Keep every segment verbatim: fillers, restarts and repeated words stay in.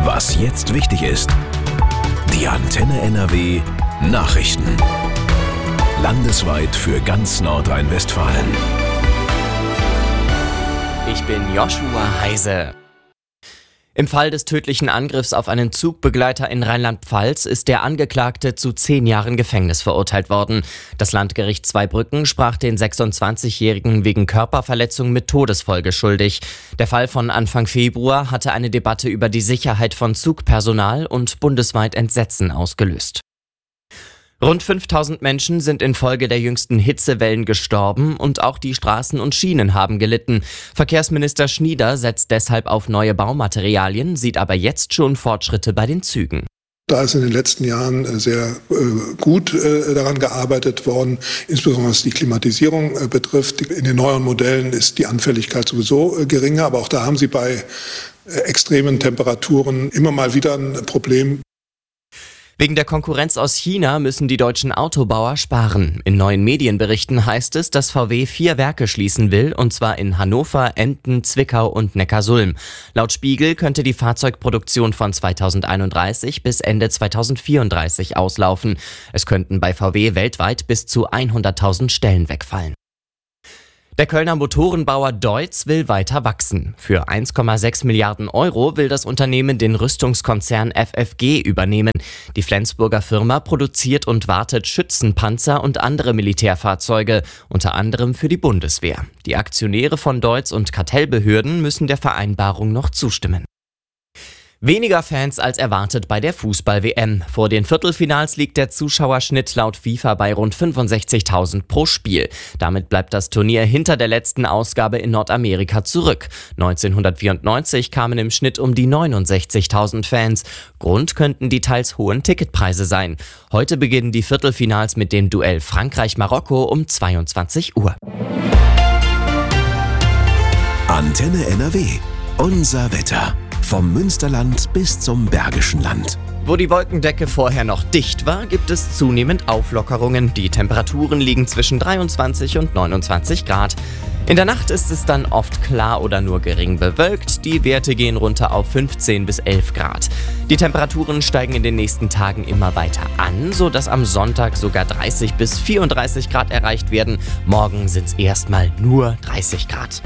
Was jetzt wichtig ist. Die Antenne N R W Nachrichten. Landesweit für ganz Nordrhein-Westfalen. Ich bin Joshua Heise. Im Fall des tödlichen Angriffs auf einen Zugbegleiter in Rheinland-Pfalz ist der Angeklagte zu zehn Jahren Gefängnis verurteilt worden. Das Landgericht Zweibrücken sprach den sechsundzwanzigjährigen wegen Körperverletzung mit Todesfolge schuldig. Der Fall von Anfang Februar hatte eine Debatte über die Sicherheit von Zugpersonal und bundesweit Entsetzen ausgelöst. Rund fünftausend Menschen sind infolge der jüngsten Hitzewellen gestorben und auch die Straßen und Schienen haben gelitten. Verkehrsminister Schnieder setzt deshalb auf neue Baumaterialien, sieht aber jetzt schon Fortschritte bei den Zügen. Da ist in den letzten Jahren sehr äh, gut äh, daran gearbeitet worden, insbesondere was die Klimatisierung äh, betrifft. In den neueren Modellen ist die Anfälligkeit sowieso äh, geringer, aber auch da haben sie bei äh, extremen Temperaturen immer mal wieder ein Problem. Wegen der Konkurrenz aus China müssen die deutschen Autobauer sparen. In neuen Medienberichten heißt es, dass V W vier Werke schließen will, und zwar in Hannover, Emden, Zwickau und Neckarsulm. Laut Spiegel könnte die Fahrzeugproduktion von zweitausendeinunddreißig bis Ende zweitausendvierunddreißig auslaufen. Es könnten bei V W weltweit bis zu hunderttausend Stellen wegfallen. Der Kölner Motorenbauer Deutz will weiter wachsen. Für eins Komma sechs Milliarden Euro will das Unternehmen den Rüstungskonzern F F G übernehmen. Die Flensburger Firma produziert und wartet Schützenpanzer und andere Militärfahrzeuge, unter anderem für die Bundeswehr. Die Aktionäre von Deutz und Kartellbehörden müssen der Vereinbarung noch zustimmen. Weniger Fans als erwartet bei der Fußball-W M. Vor den Viertelfinals liegt der Zuschauerschnitt laut FIFA bei rund fünfundsechzigtausend pro Spiel. Damit bleibt das Turnier hinter der letzten Ausgabe in Nordamerika zurück. neunzehnhundertvierundneunzig kamen im Schnitt um die neunundsechzigtausend Fans. Grund könnten die teils hohen Ticketpreise sein. Heute beginnen die Viertelfinals mit dem Duell Frankreich-Marokko um zweiundzwanzig Uhr. Antenne N R W. Unser Wetter. Vom Münsterland bis zum Bergischen Land. Wo die Wolkendecke vorher noch dicht war, gibt es zunehmend Auflockerungen. Die Temperaturen liegen zwischen dreiundzwanzig und neunundzwanzig Grad. In der Nacht ist es dann oft klar oder nur gering bewölkt. Die Werte gehen runter auf fünfzehn bis elf Grad. Die Temperaturen steigen in den nächsten Tagen immer weiter an, sodass am Sonntag sogar dreißig bis vierunddreißig Grad erreicht werden. Morgen sind es erstmal nur dreißig Grad.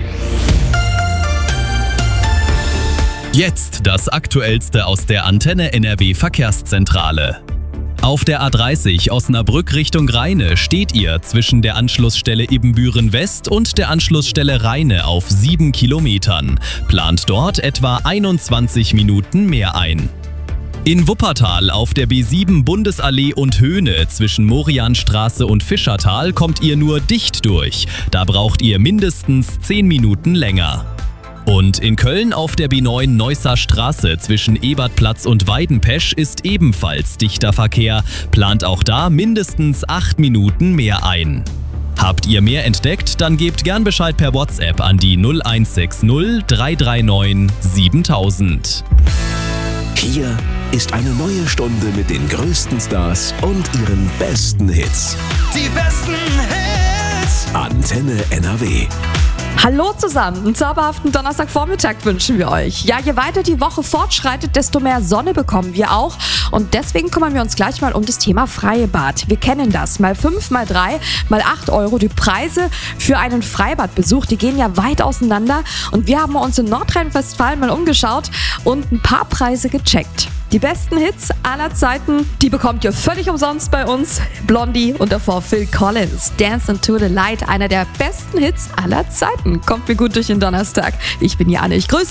Jetzt das Aktuellste aus der Antenne N R W Verkehrszentrale. Auf der A dreißig Osnabrück Richtung Rheine steht ihr zwischen der Anschlussstelle Ibbenbüren West und der Anschlussstelle Rheine auf sieben Kilometern. Plant dort etwa einundzwanzig Minuten mehr ein. In Wuppertal auf der B sieben Bundesallee und Höhne zwischen Morianstraße und Fischertal kommt ihr nur dicht durch. Da braucht ihr mindestens zehn Minuten länger. Und in Köln auf der B neun Neusser Straße zwischen Ebertplatz und Weidenpesch ist ebenfalls dichter Verkehr, plant auch da mindestens acht Minuten mehr ein. Habt ihr mehr entdeckt, dann gebt gern Bescheid per WhatsApp an die null eins sechs null drei drei neun siebentausend. Hier ist eine neue Stunde mit den größten Stars und ihren besten Hits. Die besten Hits! Antenne N R W. Hallo zusammen, einen zauberhaften Donnerstagvormittag wünschen wir euch. Ja, je weiter die Woche fortschreitet, desto mehr Sonne bekommen wir auch. Und deswegen kümmern wir uns gleich mal um das Thema Freibad. Wir kennen das, mal fünf, mal drei, mal acht Euro. Die Preise für einen Freibadbesuch, die gehen ja weit auseinander. Und wir haben uns in Nordrhein-Westfalen mal umgeschaut und ein paar Preise gecheckt. Die besten Hits aller Zeiten, die bekommt ihr völlig umsonst bei uns. Blondie und davor Phil Collins. Dance into the Light, einer der besten Hits aller Zeiten. Kommt mir gut durch den Donnerstag. Ich bin Jane, ich grüße